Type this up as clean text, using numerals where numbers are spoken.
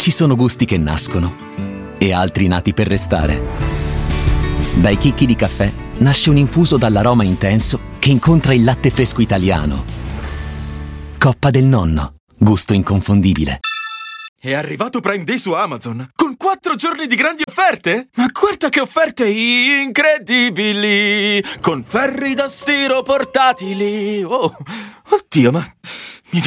Ci sono gusti che nascono e altri nati per restare. Dai chicchi di caffè nasce un infuso dall'aroma intenso che incontra il latte fresco italiano. Coppa del Nonno, gusto inconfondibile. È arrivato Prime Day su Amazon, con 4 giorni di grandi offerte? Ma guarda che offerte incredibili! Con ferri da stiro portatili! Oh, oddio, ma